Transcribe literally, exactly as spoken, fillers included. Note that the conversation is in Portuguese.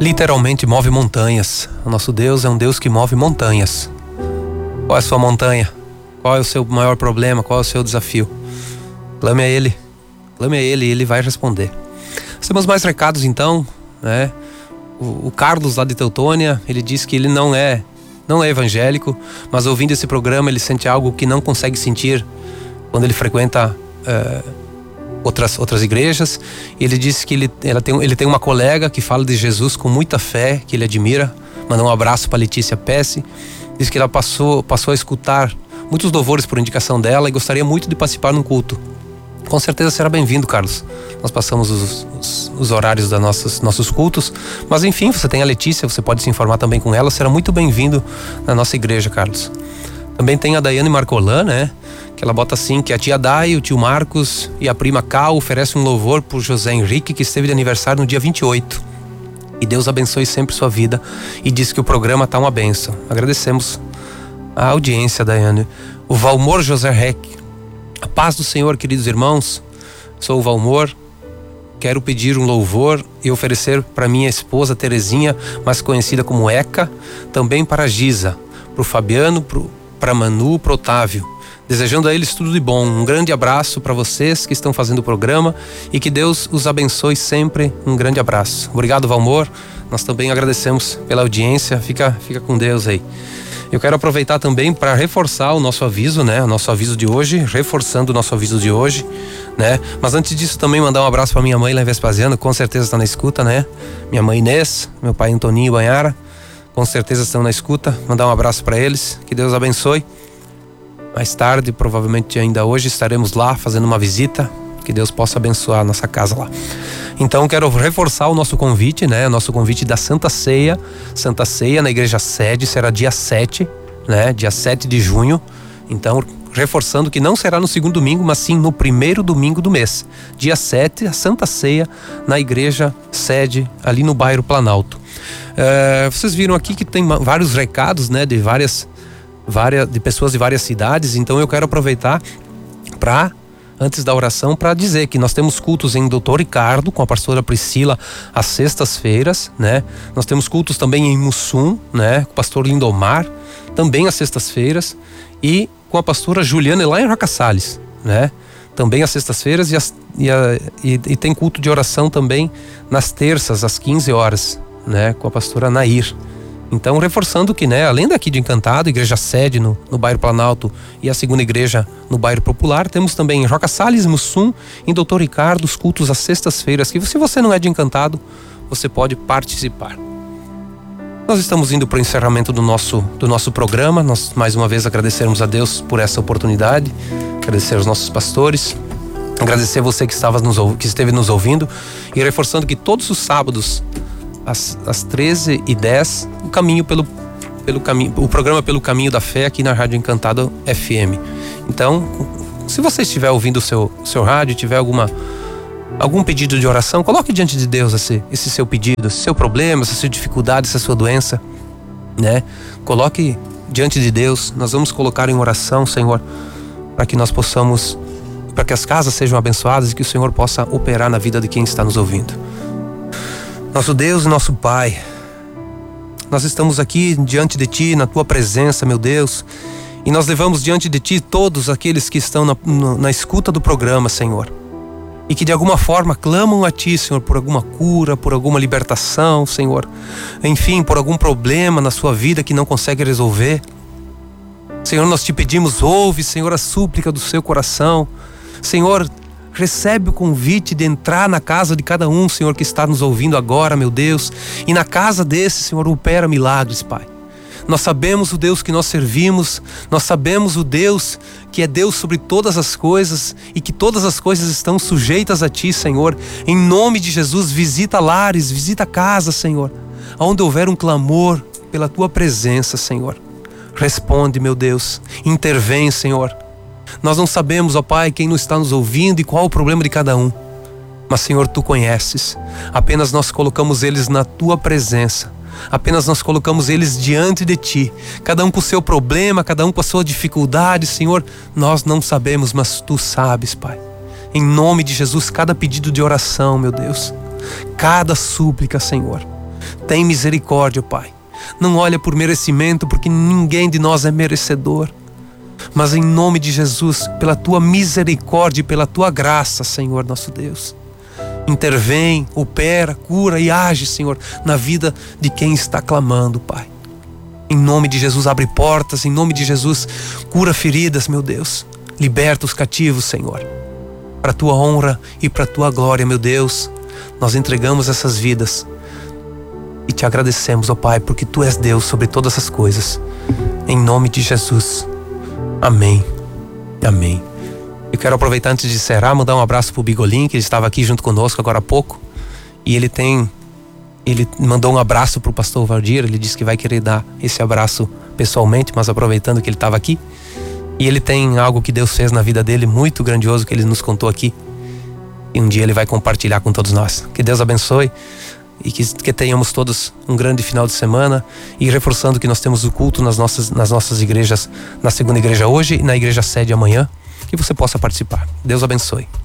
literalmente move montanhas. O nosso Deus é um Deus que move montanhas. Qual é a sua montanha? Qual é o seu maior problema? Qual é o seu desafio? Clame a Ele. Clame a Ele e Ele vai responder. Nós temos mais recados então, né? O, o Carlos lá de Teutônia, ele diz que ele não é, não é evangélico, mas ouvindo esse programa ele sente algo que não consegue sentir quando ele frequenta uh, outras, outras igrejas. Ele disse que ele, ela tem, ele tem uma colega que fala de Jesus com muita fé, que ele admira. Mandou um abraço para Letícia Pesce. Diz que ela passou, passou a escutar muitos louvores por indicação dela e gostaria muito de participar num culto. Com certeza será bem-vindo, Carlos. Nós passamos os, os, os horários dos nossos, nossos cultos, mas enfim, você tem a Letícia, você pode se informar também com ela, será muito bem-vindo na nossa igreja, Carlos. Também tem a Daiane Marcolan, né? Que ela bota assim, que a tia Dai, o tio Marcos e a prima Cal oferecem um louvor por José Henrique, que esteve de aniversário no dia vinte e oito. E Deus abençoe sempre sua vida e diz que o programa tá uma bênção. Agradecemos a audiência, Daiane. O Valmor José Reck. A paz do Senhor, queridos irmãos. Sou o Valmor. Quero pedir um louvor e oferecer para minha esposa Terezinha, mais conhecida como Eca, também para a Giza, para o Fabiano, para Manu, para Otávio. Desejando a eles tudo de bom. Um grande abraço para vocês que estão fazendo o programa e que Deus os abençoe sempre. Um grande abraço. Obrigado, Valmor. Nós também agradecemos pela audiência. Fica, fica com Deus aí. Eu quero aproveitar também para reforçar o nosso aviso, né? O nosso aviso de hoje, reforçando o nosso aviso de hoje, né? Mas antes disso também mandar um abraço para minha mãe lá em Vespasiano, com certeza está na escuta, né? Minha mãe Inês, meu pai Antoninho Banhara, com certeza estão na escuta. Mandar um abraço para eles, que Deus abençoe. Mais tarde, provavelmente ainda hoje, estaremos lá fazendo uma visita. Que Deus possa abençoar a nossa casa lá. Então quero reforçar o nosso convite, né? O nosso convite da Santa Ceia. Santa Ceia na Igreja Sede será dia sete, né? Dia sete de junho. Então, reforçando que não será no segundo domingo, mas sim no primeiro domingo do mês. Dia sete, a Santa Ceia na Igreja Sede, ali no bairro Planalto. É, vocês viram aqui que tem vários recados, né? De várias, várias, de pessoas de várias cidades. Então eu quero aproveitar para... antes da oração, para dizer que nós temos cultos em Doutor Ricardo, com a pastora Priscila, às sextas-feiras, né? Nós temos cultos também em Mussum, né? Com o pastor Lindomar, também às sextas-feiras, e com a pastora Juliana lá em Roca Salles, né? Também às sextas-feiras, e, as, e, a, e, e tem culto de oração também nas terças, às quinze horas, né? Com a pastora Nair. Então, reforçando que, né, além daqui de Encantado, Igreja Sede no, no bairro Planalto e a segunda igreja no bairro Popular, temos também em Roca Salles, Mussum, em Doutor Ricardo, os cultos às sextas-feiras, que se você não é de Encantado, você pode participar. Nós estamos indo para o encerramento do nosso, do nosso programa. Nós, mais uma vez, agradecemos a Deus por essa oportunidade, agradecer aos nossos pastores, agradecer você que, estava nos, que esteve nos ouvindo e reforçando que todos os sábados, às, às treze e dez, o caminho pelo, pelo caminho, o programa Pelo Caminho da Fé aqui na Rádio Encantado F M. Então, se você estiver ouvindo o seu, seu rádio, tiver alguma, algum pedido de oração, coloque diante de Deus esse, esse seu pedido, esse seu problema, essa sua dificuldade, essa sua doença, né? Coloque diante de Deus. Nós vamos colocar em oração, Senhor, para que nós possamos, para que as casas sejam abençoadas e que o Senhor possa operar na vida de quem está nos ouvindo. Nosso Deus e nosso Pai, nós estamos aqui diante de Ti, na Tua presença, meu Deus, e nós levamos diante de Ti todos aqueles que estão na, na, na escuta do programa, Senhor, e que de alguma forma clamam a Ti, Senhor, por alguma cura, por alguma libertação, Senhor, enfim, por algum problema na sua vida que não consegue resolver. Senhor, nós Te pedimos, ouve, Senhor, a súplica do seu coração. Senhor, recebe o convite de entrar na casa de cada um, Senhor, que está nos ouvindo agora, meu Deus. E na casa desse, Senhor, opera milagres, Pai. Nós sabemos o Deus que nós servimos, nós sabemos o Deus que é Deus sobre todas as coisas e que todas as coisas estão sujeitas a Ti, Senhor. Em nome de Jesus, visita lares, visita casas, Senhor, onde houver um clamor pela Tua presença, Senhor. Responde, meu Deus, intervém, Senhor. Nós não sabemos, ó Pai, quem não está nos ouvindo e qual o problema de cada um. Mas, Senhor, Tu conheces. Apenas nós colocamos eles na Tua presença. Apenas nós colocamos eles diante de Ti. Cada um com o seu problema, cada um com a sua dificuldade, Senhor. Nós não sabemos, mas Tu sabes, Pai. Em nome de Jesus, cada pedido de oração, meu Deus. Cada súplica, Senhor. Tem misericórdia, Pai. Não olha por merecimento, porque ninguém de nós é merecedor. Mas em nome de Jesus, pela tua misericórdia e pela tua graça, Senhor nosso Deus, intervém, opera, cura e age, Senhor, na vida de quem está clamando, Pai. Em nome de Jesus, abre portas. Em nome de Jesus, cura feridas, meu Deus. Liberta os cativos, Senhor. Para a tua honra e para a tua glória, meu Deus, nós entregamos essas vidas e te agradecemos, ó Pai, porque tu és Deus sobre todas as coisas. Em nome de Jesus. Amém. Amém. Eu quero aproveitar antes de encerrar, mandar um abraço pro Bigolim, que ele estava aqui junto conosco agora há pouco. E ele tem... Ele mandou um abraço pro pastor Valdir. Ele disse que vai querer dar esse abraço pessoalmente, mas aproveitando que ele estava aqui. E ele tem algo que Deus fez na vida dele, muito grandioso, que ele nos contou aqui. E um dia ele vai compartilhar com todos nós. Que Deus abençoe. E que, que tenhamos todos um grande final de semana. E reforçando que nós temos o culto nas nossas, nas nossas igrejas, na segunda igreja hoje e na igreja sede amanhã, que você possa participar. Deus abençoe.